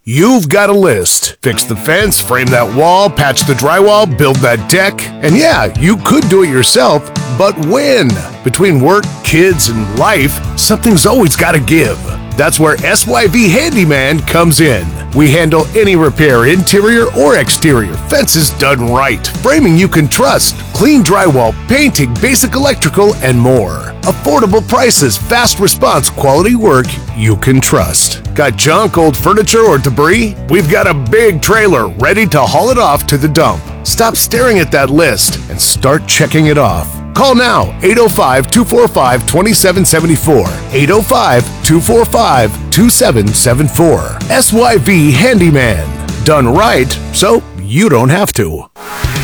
You've got a list. Fix the fence, frame that wall, patch the drywall, build that deck. And yeah, you could do it yourself, but when? Between work, kids, and life, something's always got to give. That's where SYV Handyman comes in. We handle any repair, interior or exterior, fences done right, framing you can trust, clean drywall, painting, basic electrical, and more. Affordable prices, fast response, quality work you can trust. Got junk, old furniture, or debris? We've got a big trailer ready to haul it off to the dump. Stop staring at that list and start checking it off. Call now, 805-245-2774, 805-245-2774. SYV Handyman. Done right, so you don't have to.